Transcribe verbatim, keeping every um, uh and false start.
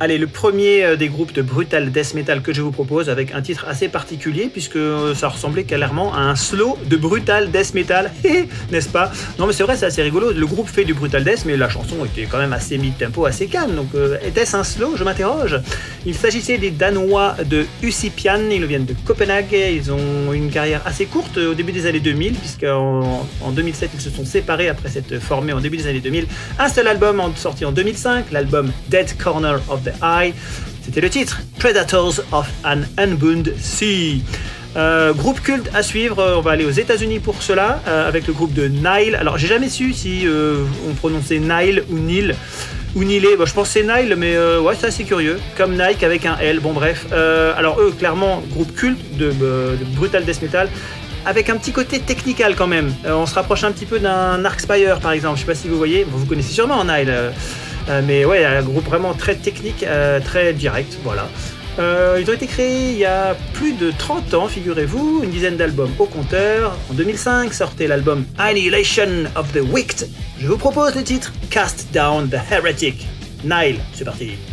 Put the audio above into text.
Allez, le premier euh, des groupes de brutal death metal que je vous propose, avec un titre assez particulier, puisque euh, ça ressemblait clairement à un slow de brutal death metal, n'est-ce pas? Non mais c'est vrai, c'est assez rigolo, le groupe fait du brutal death, mais la chanson était quand même assez mid-tempo, assez calme, donc euh, était-ce un slow? Je m'interroge. Il s'agissait des Danois de Usipian, ils viennent de Copenhague, ils ont une carrière assez courte au début des années deux mille, puisqu'en en deux mille sept ils se sont séparés après s'être formés en début des années deux mille. Un seul album en, sorti en deux mille cinq, l'album Dead Corner of the Eye, c'était le titre Predators of an Unbound Sea. Euh, groupe culte à suivre, on va aller aux États-Unis pour cela, euh, avec le groupe de Nile. Alors j'ai jamais su si euh, on prononçait Nile ou Nile ou Nile. Bon, je pense que c'est Nile, mais euh, ouais, c'est assez curieux. Comme Nike avec un L. Bon, bref. Euh, alors eux, clairement, groupe culte de, de, de brutal death metal, avec un petit côté technical quand même. Euh, on se rapproche un petit peu d'un Arcspire par exemple. Je sais pas si vous voyez. Bon, vous connaissez sûrement Nile, euh, euh, mais ouais, un groupe vraiment très technique, euh, très direct. Voilà. Euh, ils ont été créés il y a plus de trente ans, figurez-vous, une dizaine d'albums au compteur. En deux mille cinq sortait l'album Annihilation of the Wicked. Je vous propose le titre Cast Down the Heretic. Nile, c'est parti.